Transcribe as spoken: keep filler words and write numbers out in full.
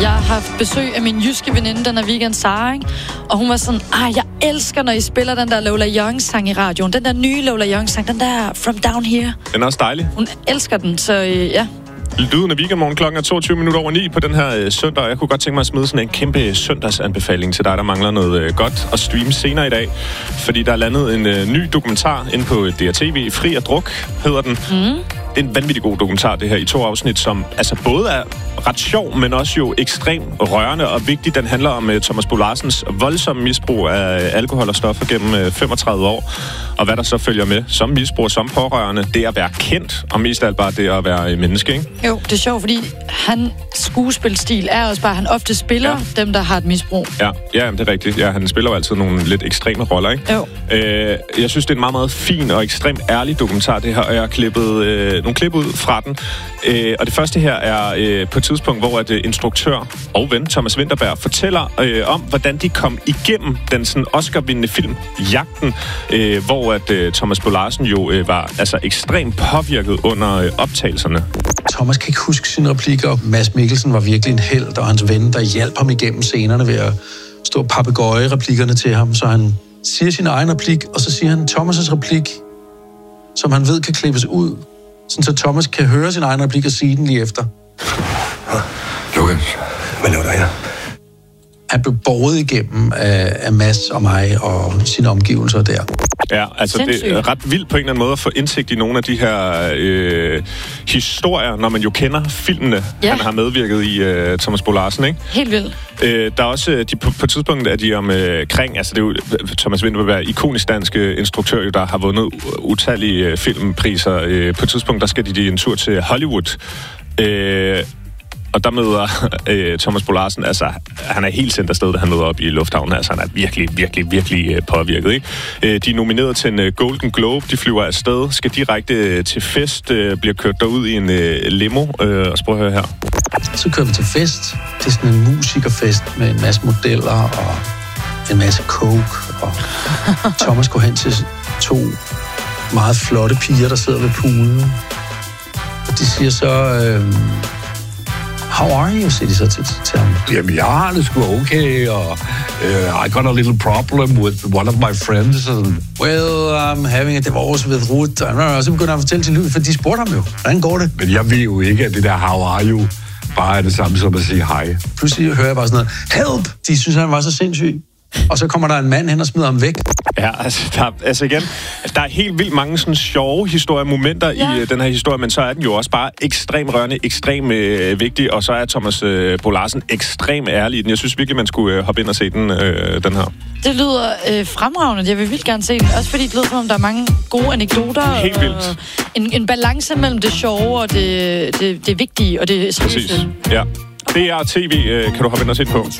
jeg har haft besøg af min jyske veninde, den er weekend Sara, ikke? Og hun var sådan, ah, jeg elsker, når I spiller den der Lola Young-sang i radioen. Den der nye Lola Young-sang, den der From Down Here. Den er også dejlig. Hun elsker den, så øh, ja. Lyden af weekendmorgen klokken er toogtyve minutter over ni på den her øh, søndag. Jeg kunne godt tænke mig at smide sådan en kæmpe søndagsanbefaling til dig, der mangler noget øh, godt at streame senere i dag. Fordi der er landet en øh, ny dokumentar inde på D R T V. Fri og druk hedder den. Mm. Det er en vanvittig god dokumentar, det her, i to afsnit, som altså både er ret sjov, men også jo ekstremt rørende og vigtig. Den handler om uh, Thomas Bo Larsens voldsomme misbrug af alkohol og stoffer gennem uh, femogtredive år. Og hvad der så følger med som misbrug, som pårørende, det er at være kendt, og mest af alt bare det at være menneske, ikke? Jo, det er sjovt, fordi han skuespilstil er også bare, at han ofte spiller ja. dem, der har et misbrug. Ja, ja, det er rigtigt. Ja, han spiller jo altid nogle lidt ekstreme roller, ikke? Jo. Øh, jeg synes, det er en meget, meget fin og ekstremt ærlig dokumentar, det her, og jeg har klippet øh, nogle klip ud fra den. Øh, og det første her er øh, på et tidspunkt, hvor at, øh, instruktør og ven Thomas Vinterberg fortæller øh, om, hvordan de kom igennem den sådan Oscar-vindende film Jagten, øh, hvor at, øh, Thomas Bo Larsen jo øh, var altså ekstremt påvirket under øh, optagelserne. Thomas kan ikke huske sine replikker. Mads Mikkelsen var virkelig en helt, og hans ven, der hjalp ham igennem scenerne ved at stå og papegøje replikkerne til ham, så han siger sin egen replik, og så siger han Thomas' replik, som han ved kan klippes ud, sådan så Thomas kan høre sin egen replik og sige den lige efter. Lukas, hvad laver du her? Han blev båret igennem af, af Mads og mig og sine omgivelser der. Ja, altså Sindssygt. Det er ret vildt på en eller anden måde at få indsigt i nogle af de her øh, historier, når man jo kender filmene, ja. han har medvirket i, øh, Thomas Bo Larsen, ikke? Helt vildt. Øh, der er også, de, på, på et tidspunkt er de omkring, øh, altså det er jo Thomas Vinterberg, ikonisk dansk instruktør, der har vundet utallige øh, filmpriser. Øh, på et tidspunkt, der skal de, de en tur til Hollywood. Øh, Og der møder øh, Thomas Bo Larsen, altså han er helt sendt afsted, da han møder op i lufthavnen. Altså han er virkelig, virkelig, virkelig øh, påvirket, ikke? Øh, de er nomineret til en øh, Golden Globe, de flyver afsted, skal direkte øh, til fest, øh, bliver kørt derud i en øh, limo, øh, og så prøv at høre her. Så kører vi til fest, det er sådan en musikerfest med en masse modeller og en masse coke, og Thomas går hen til to meget flotte piger, der sidder ved poolen, og de siger så... Øh, How are you, siger de så til, til ham. Jamen, jeg har det sgu okay, og uh, I got a little problem with one of my friends. And... Well, I'm having a divorce with Ruth. Og så begynder han at fortælle til livet, for de spurgte ham jo, hvordan går det? Men jeg ved jo ikke, at det der how are you bare er det samme som at sige hej. Pludselig hører jeg bare sådan noget, help! De synes, han var så sindssyg. Og så kommer der en mand hen og smider ham væk. Ja, altså, der, altså igen, der er helt vildt mange sådan sjove historier, momenter ja. i uh, den her historie, men så er den jo også bare ekstremt rørende, ekstremt øh, vigtig, og så er Thomas øh, Bo Larsen ekstremt ærlig i den. Jeg synes virkelig, man skulle øh, hoppe ind og se den, øh, den her. Det lyder øh, fremragende. Jeg vil vildt gerne se den. Også fordi det lyder som om, der er mange gode anekdoter. Helt vildt. Og en, en balance mellem det sjove og det, det, det vigtige og det seriøse. Præcis, ja. D R T V øh, kan du hoppe ind og se på.